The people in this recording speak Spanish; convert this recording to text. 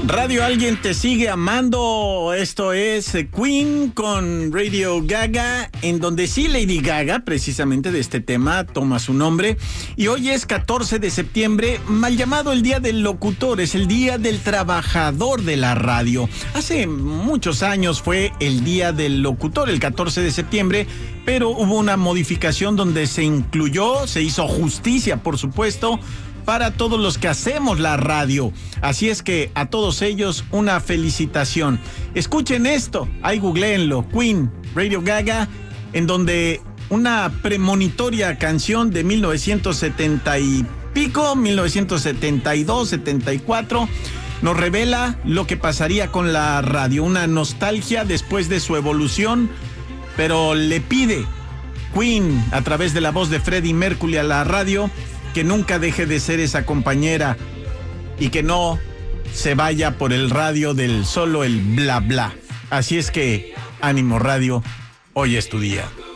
Radio Alguien te sigue amando. Esto es Queen con Radio Gaga, en donde sí Lady Gaga, precisamente de este tema, toma su nombre. Y hoy es 14 de septiembre, mal llamado el Día del Locutor, es el Día del Trabajador de la Radio. Hace muchos años fue el Día del Locutor, el 14 de septiembre, pero hubo una modificación donde se incluyó, se hizo justicia, por supuesto, para todos los que hacemos la radio. Así es que a todos ellos una felicitación. Escuchen esto, ahí googleenlo, Queen, Radio Gaga, en donde una premonitoria canción de 1970 y pico, 1972, 74, nos revela lo que pasaría con la radio, una nostalgia después de su evolución, pero le pide Queen, a través de la voz de Freddie Mercury, a la radio, que nunca deje de ser esa compañera y que no se vaya por el radio del solo el bla bla. Así es que, ánimo radio, hoy es tu día.